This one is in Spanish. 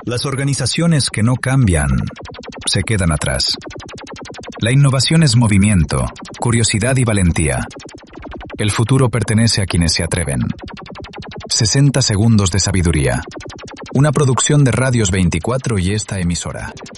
Las organizaciones que no cambian se quedan atrás. La innovación es movimiento, curiosidad y valentía. El futuro pertenece a quienes se atreven. 60 segundos de sabiduría. Una producción de Radios 24 y esta emisora.